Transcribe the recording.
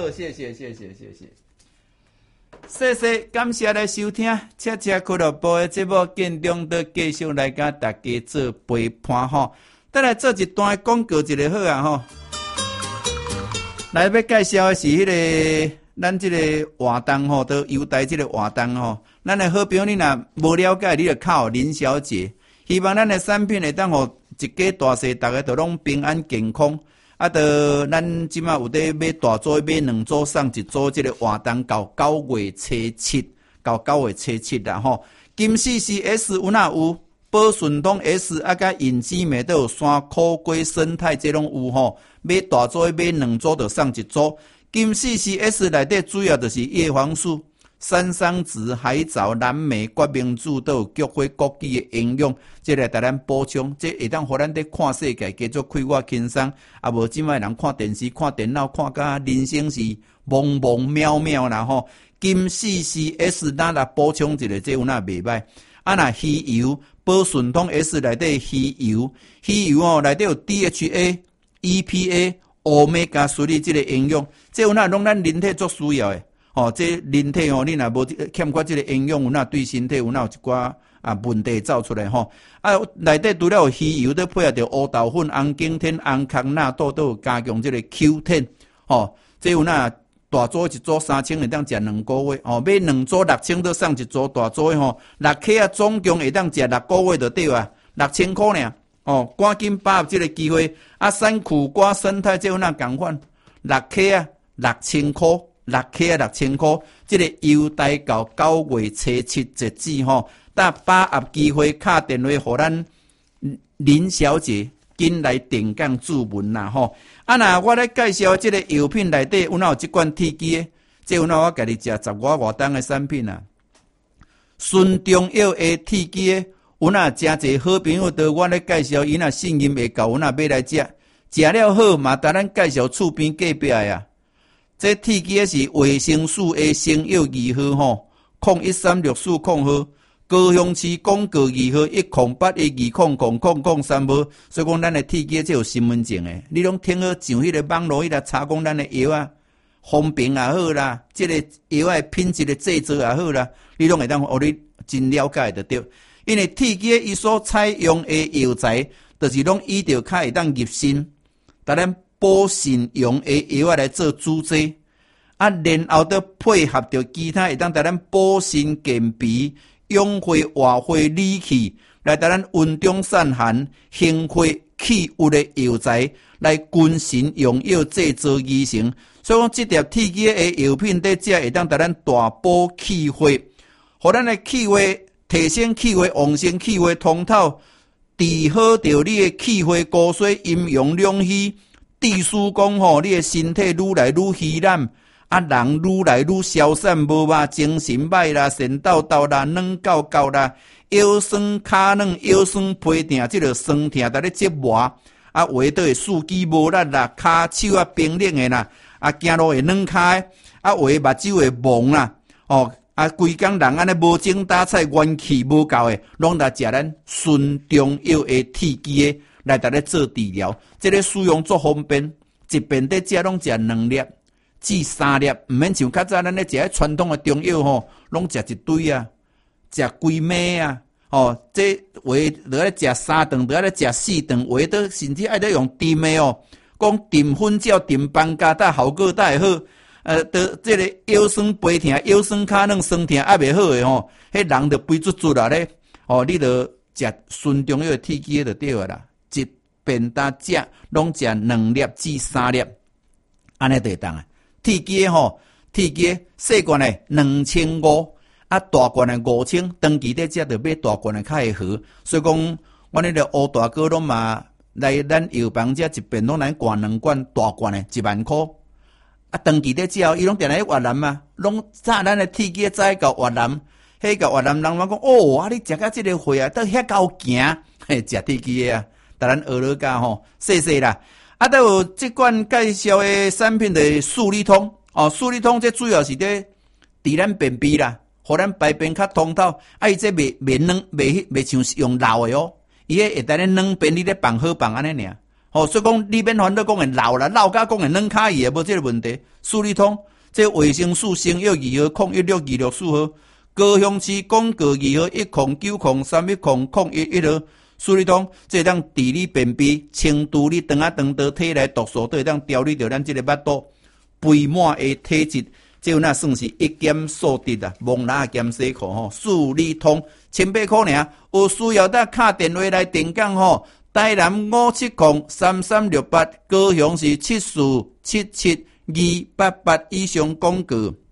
谢谢。谢谢，感谢来收听车车俱乐部的节目，建中的继续来甲大家做陪伴吼。再来做一段广告一个好啊吼。来要介绍的是迄个咱这个活动吼，到优待这个活动吼。咱的好朋友你若无了解，你就靠林小姐。希望咱的产品会当互一家大细，大家都拢平安健康。啊，到咱即马有得买大组买2组送1组，这个活动到9月初7啦吼。金 CCS 有哪有？宝顺通 S 啊，甲银枝梅都有山苦瓜生态，这拢有吼。买大组买2组就送1组。金 CCS 内底主要就是叶黄素、山桑子、海藻、蓝莓、决明子都有菊花、枸杞的营养，这来带咱补充，这会当互咱在看世界继续快活轻松。啊，无即摆人看电视、看电脑，看甲人生是茫茫渺渺啦吼。金 CCS 咱来补充一个，这有哪袂歹？啊，那鱼油宝顺通 S 内底鱼油哦，内底有 DHA、EPA、Omega 3这个营养，这有哪拢咱人体足需要的。哦，这人体哦，你若无欠缺这个营养，有哪对身体有哪有一寡问题走出来吼？啊，内底除了有鱼油，都配合着乌豆粉、红景天、红康纳豆，都有加强这个 Q10。哦，这有哪大组1组3000，会当食2个月。哦，买2组6000，都送1组大组的吼。6克啊，总共会当食6个月就对啊，6000块尔。哦，赶紧把握这个机会。啊，山苦瓜生态这有哪共款？6克啊，6000块，6克啊，6000块。这个优待到9月初7截止吼。但把握机会，打电话给咱林小姐。紧来电讲注文啦吼！啊那我来介绍这个药品内底有哪有这款铁枝的？这有哪我家己食10外档的产品啊？顺中药的铁枝的，有哪真侪好朋友对我来介绍，伊若信任会够，有哪买来食，食了好嘛，带咱介绍厝边隔壁的。这铁枝的是维生素 A 生药2号吼，013640号。高雄市广告2号10812000003号，所以讲咱的铁枝这有身份证诶，你拢听好上迄个网络迄个查讲咱的药啊，方便也好啦，这个药的品质的制作也好啦，你拢会当互你真了解得到。因为铁枝伊所采用的药材，就是拢依照较会当入身，但咱补肾用的药来做主剂，啊，然后都配合着其他会当带咱补肾健脾。养血活血理气，来带咱温中散寒、行血气郁的药材，来均衡用药制作而成。所以讲，这条铁枝的药品在这会当带咱大补气血，互咱的气血提升气血旺盛，气血通透，治好着你的气血高水、阴阳两虚，致使讲吼，你的身体愈来愈虚懒。啊，人愈来愈消散无吧，精神歹啦，神叨叨啦，软狗狗啦，腰酸骹软，腰酸背痛，即个酸痛在咧折磨，啊，有诶都会四肢无力啦，骹手啊冰冷诶啦，啊，行路会软骹，啊，有诶目睭会蒙啦，哦，啊，规工人安尼无精打采，元气无够诶，拢来食咱顺中药诶铁枝诶，来带咧做治疗，即个使用足方便，一遍在食拢食2粒。至3粒，毋免像较早咱咧食传统的中药吼，拢食一堆啊，食规暝啊，哦，这话落来食3顿，落来食4顿，话都甚至爱得用炖的哦，讲炖粉饺、炖饭加搭效果才会好。都这个腰酸背痛、腰酸骹软酸痛还袂好诶吼，迄人就肥卒卒啦咧。哦，你就食顺中药铁枝就对啦，一便当食拢食2粒至3粒，安尼就会当啊。铁枝吼，铁枝细罐的2500，啊大罐的5000，长期在食就买大罐的较会好。所以讲，我那个乌大哥拢嘛来咱药房这一遍拢来灌2罐大罐的10000块。啊，长期在食哦，伊拢定来越南嘛，拢早咱的铁枝早到越南，迄个越南人嘛讲哦，啊你食到这个货啊，都遐够行，嘿，食铁枝啊，但咱学了家吼，谢谢啦。啊，都有这款介绍的产品的速利通哦，速利通这主要是在治咱便秘啦，互咱排便较通透。啊，伊这袂像用老的哦，伊迄会带咧软便，你咧放好放安尼尔。 所以讲你免烦恼讲会老啦，老甲讲会软骹伊也无这个问题。数理通，这维生素生药2号016264号，高雄市广告2号109031001号。数理通，这当治理便秘、清除你肠仔长道体内毒素，都会当调理到咱这个腹肚肥满的体质。这那算是一兼数得啊，蒙拉兼西裤吼。数理通18块尔，有需要得打电话来订购吼。台南5703368，高雄是74772888以上广告。